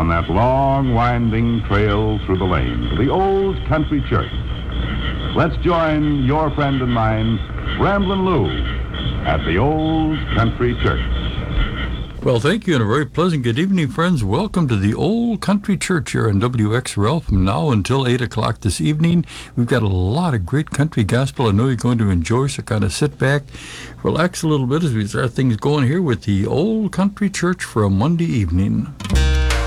on that long, winding trail through the lane to the old country church. Let's join your friend and mine, Ramblin' Lou, at the old country church. Well, thank you, and a very pleasant good evening, friends. Welcome to the Old Country Church here on WXRL from now until 8 o'clock this evening. We've got a lot of great country gospel I know you're going to enjoy, so kind of sit back, relax a little bit as we start things going here with the Old Country Church for a Monday evening.